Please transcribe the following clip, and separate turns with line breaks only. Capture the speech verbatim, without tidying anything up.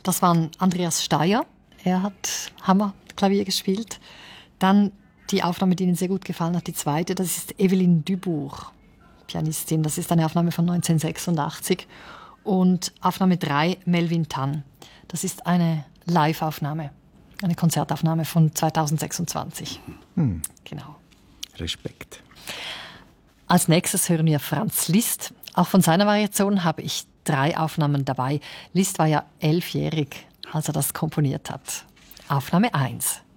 das war Andreas Steyer. Er hat Hammerklavier gespielt. Dann die Aufnahme, die Ihnen sehr gut gefallen hat, die zweite, das ist Evelyn Dubourg, Pianistin. Das ist eine Aufnahme von neunzehnhundertsechsundachtzig. Und Aufnahme drei, Melvin Tan. Das ist eine Live-Aufnahme, eine Konzertaufnahme von zweitausendsechsundzwanzig.
Hm.
Genau.
Respekt.
Als nächstes hören wir Franz Liszt. Auch von seiner Variation habe ich drei Aufnahmen dabei. Liszt war ja elfjährig, als er das komponiert hat. Aufnahme eins.